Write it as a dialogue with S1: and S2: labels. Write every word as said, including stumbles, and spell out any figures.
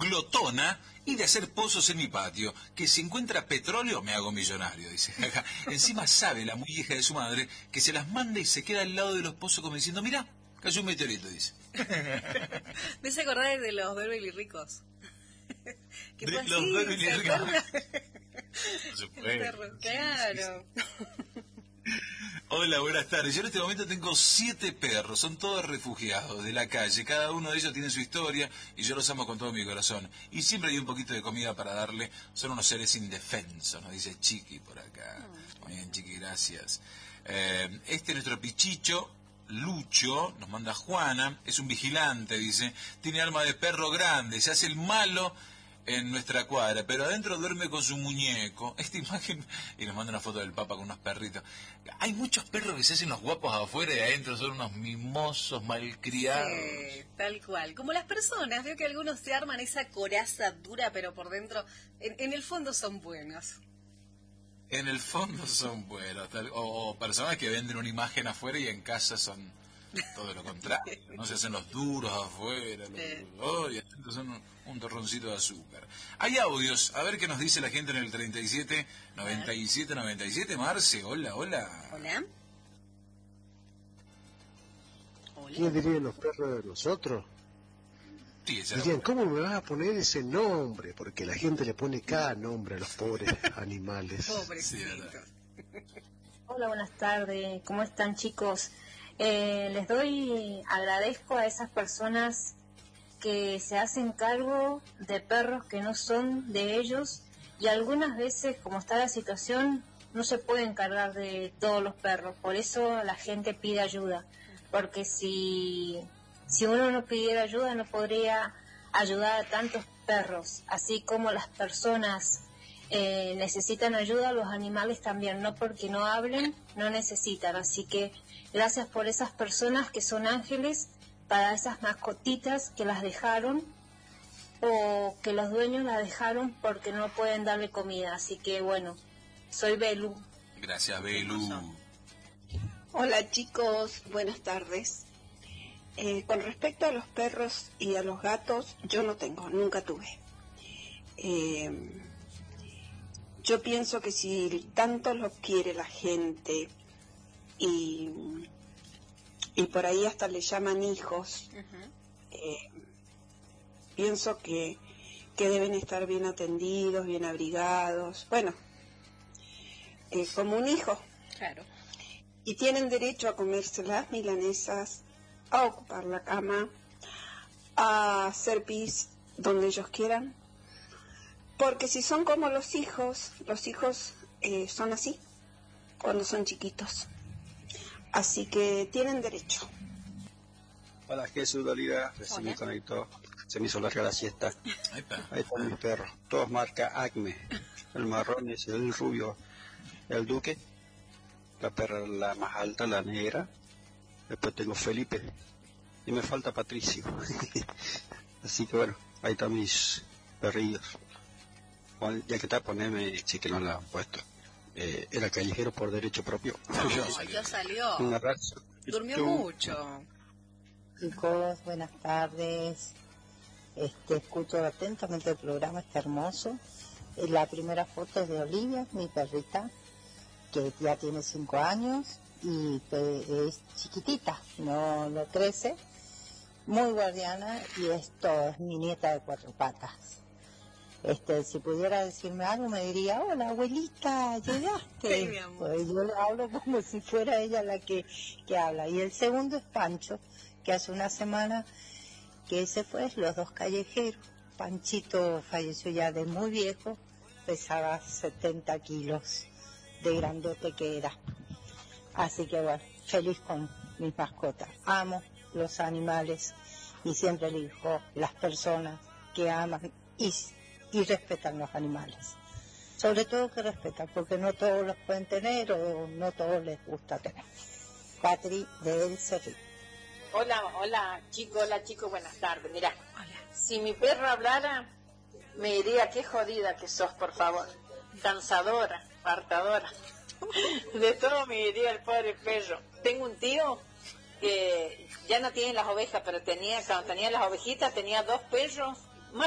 S1: glotona y de hacer pozos en mi patio, que si encuentra petróleo me hago millonario, dice. Encima sabe la muy hija de su madre que se las manda y se queda al lado de los pozos como diciendo, mira, cayó un meteorito, dice.
S2: ¿Me se acordás de los Beverly Ricos?
S1: ¿De los así, Beverly Ricos? No se puede.
S2: Perro, claro.
S1: Hola, buenas tardes. Yo en este momento tengo siete perros, son todos refugiados de la calle. Cada uno de ellos tiene su historia y yo los amo con todo mi corazón. Y siempre hay un poquito de comida para darle. Son unos seres indefensos, nos dice Chiqui por acá. Muy bien, Chiqui, gracias. Eh, este es nuestro pichicho, Lucho, nos manda Juana, es un vigilante, dice. Tiene alma de perro grande, se hace el malo en nuestra cuadra, pero adentro duerme con su muñeco. Esta imagen, y nos manda una foto del Papa con unos perritos. Hay muchos perros que se hacen los guapos afuera y adentro son unos mimosos malcriados.
S2: Sí, tal cual. Como las personas, veo que algunos se arman esa coraza dura, pero por dentro, en, en el fondo son buenos.
S1: En el fondo son buenos, tal, o, o personas que venden una imagen afuera y en casa son todo lo contrario, no se hacen los duros afuera, los, sí. Oh, y adentro son un, un torroncito de azúcar. Hay audios, a ver qué nos dice la gente en el treinta y siete, noventa y siete, noventa y siete. Marce, hola, hola.
S2: Hola. Hola.
S3: ¿Qué dirían los perros de nosotros?
S1: Sí,
S3: dirían, ¿cómo me vas a poner ese nombre? Porque la gente le pone cada nombre a los pobres animales.
S2: Pobrecitos.
S4: Sí, hola, buenas tardes, ¿cómo están, chicos? Eh, les doy, agradezco a esas personas que se hacen cargo de perros que no son de ellos y algunas veces, como está la situación, no se puede encargar de todos los perros, por eso la gente pide ayuda, porque si, si uno no pidiera ayuda no podría ayudar a tantos perros, así como las personas eh, necesitan ayuda, los animales también, no porque no hablen, no necesitan, así que gracias por esas personas que son ángeles para esas mascotitas que las dejaron o que los dueños las dejaron porque no pueden darle comida. Así que bueno, soy Belu.
S1: Gracias, Belu.
S5: Hola chicos, buenas tardes. Eh, con respecto a los perros y a los gatos, yo no tengo, nunca tuve. Eh, yo pienso que si tanto los quiere la gente y, y por ahí hasta le llaman hijos, uh-huh. eh, pienso que, que deben estar bien atendidos, bien abrigados, bueno, eh, como un hijo.
S2: Claro.
S5: Y tienen derecho a comerse las milanesas, a ocupar la cama, a hacer pis donde ellos quieran, porque si son como los hijos, los hijos eh, son así cuando son chiquitos. Así que tienen derecho.
S6: Hola Jesús, Dolida, recién me conectó, se me hizo larga la siesta. Ahí está. Ahí están mis perros, todos marca Acme, el marrón es el rubio, el Duque, la perra la más alta, la negra, después tengo Felipe y me falta Patricio. Así que bueno, ahí están mis perrillos. Bueno, ya que está, poneme, sí que no la han puesto. Eh, era callejero por derecho propio.
S2: Salió, salió. salió.
S6: Un abrazo.
S2: Durmió mucho.
S7: Chicos, buenas tardes. Este, escucho atentamente el programa, está hermoso. Eh, la primera foto es de Olivia, mi perrita, que ya tiene cinco años y pe- es chiquitita, no, no crece, muy guardiana y esto es mi nieta de cuatro patas. Este, si pudiera decirme algo me diría, hola abuelita, llegaste.
S2: Sí,
S7: pues yo le hablo como si fuera ella la que, que habla. Y el segundo es Pancho, que hace una semana que ese fue, los dos callejeros. Panchito falleció ya de muy viejo, pesaba setenta kilos de grandote que era. Así que bueno, feliz con mis mascotas. Amo los animales y siempre elijo las personas que aman y y respetan los animales, sobre todo que respetan, porque no todos los pueden tener o no todos les gusta tener. Patri de El Cerrito.
S8: Hola, hola chicos, hola chicos, buenas tardes. Mirá, hola. Si mi perro hablara, me diría qué jodida que sos, por favor, cansadora, hartadora, de todo me diría el pobre perro. Tengo un tío que ya no tiene las ovejas, pero tenía, cuando tenía las ovejitas tenía dos perros